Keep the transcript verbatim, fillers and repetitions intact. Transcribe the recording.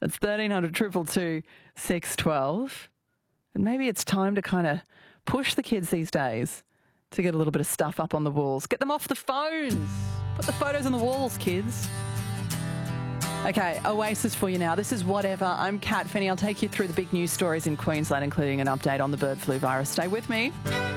That's thirteen hundred, two two two, six one two. And maybe it's time to kind of push the kids these days to get a little bit of stuff up on the walls. Get them off the phones. Put the photos on the walls, kids. Okay, Oasis for you now. This is Whatever. I'm Kat Finney. I'll take you through the big news stories in Queensland, including an update on the bird flu virus. Stay with me.